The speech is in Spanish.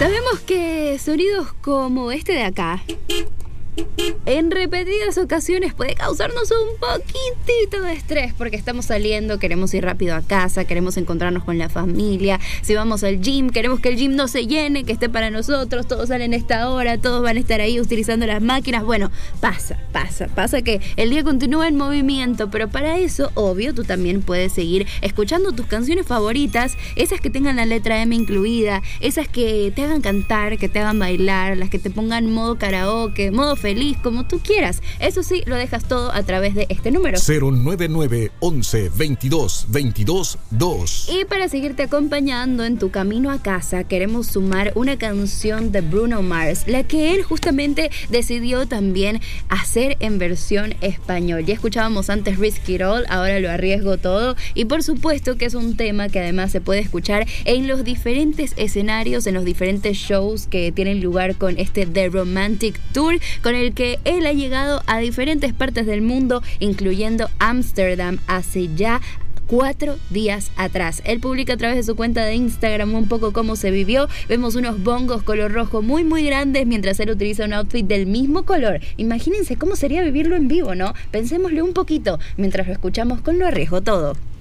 Sabemos que sonidos como este de acá, en repetidas ocasiones puede causarnos un poquitito de estrés porque estamos saliendo, queremos ir rápido a casa, queremos encontrarnos con la familia. Si vamos al gym, queremos que el gym no se llene, que esté para nosotros, todos salen a esta hora, todos van a estar ahí utilizando las máquinas. Bueno, pasa que el día continúa en movimiento, pero para eso, obvio, tú también puedes seguir escuchando tus canciones favoritas, esas que tengan la letra M incluida, esas que te hagan cantar, que te hagan bailar, las que te pongan modo karaoke, modo feliz, como tú quieras. Eso sí, lo dejas todo a través de este número 099 11 22 22 2. Y para seguirte acompañando en tu camino a casa, queremos sumar una canción de Bruno Mars, la que él justamente decidió también hacer en versión español. Ya escuchábamos antes Risk It All, ahora lo arriesgo todo, y por supuesto que es un tema que además se puede escuchar en los diferentes escenarios, en los diferentes shows que tienen lugar con este The Romantic Tour, con el que él ha llegado a diferentes partes del mundo, incluyendo Ámsterdam hace ya 4 días atrás. Él publica a través de su cuenta de Instagram un poco cómo se vivió. Vemos unos bongos color rojo muy muy grandes mientras él utiliza un outfit del mismo color. Imagínense cómo sería vivirlo en vivo, ¿no? Pensémosle un poquito mientras lo escuchamos con Lo Arriesgo Todo.